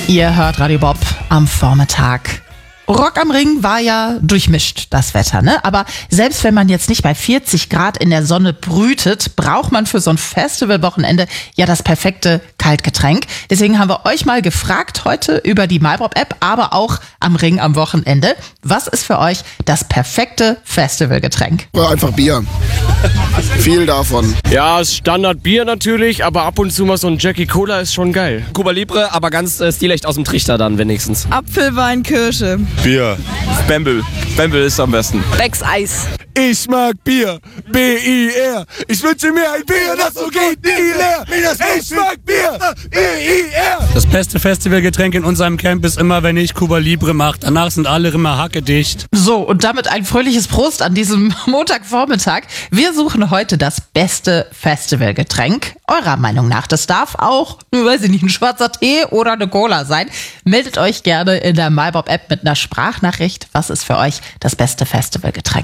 Ihr hört Radio Bob am Vormittag. Rock am Ring war ja durchmischt, das Wetter, ne? Aber selbst wenn man jetzt nicht bei 40 Grad in der Sonne brütet, braucht man für so ein Festivalwochenende ja das perfekte Kaltgetränk. Deswegen haben wir euch mal gefragt heute über die MyBob-App, aber auch am Ring am Wochenende. Was ist für euch das perfekte Festivalgetränk? Ja, einfach Bier. Viel davon. Ja, Standard Bier natürlich, aber ab und zu mal so ein Jackie Cola ist schon geil. Cuba Libre, aber ganz stilecht aus dem Trichter dann wenigstens. Apfelwein, Kirsche. Bier. Bamble. Bamble ist am besten. Becks Eis. Ich mag Bier. B-I-R. Ich wünsche mir ein Bier, das so geht nie leer. Ich mag Bier. B-I-R. Das beste Festivalgetränk in unserem Camp ist immer, wenn ich Cuba Libre mache. Danach sind alle immer hackedicht. So, und damit ein fröhliches Prost an diesem Montagvormittag. Wir suchen heute das beste Festivalgetränk. Eurer Meinung nach. Das darf auch, weiß ich nicht, ein schwarzer Tee oder eine Cola sein. Meldet euch gerne in der MyBob-App mit einer Sprachnachricht. Was ist für euch das beste Festivalgetränk?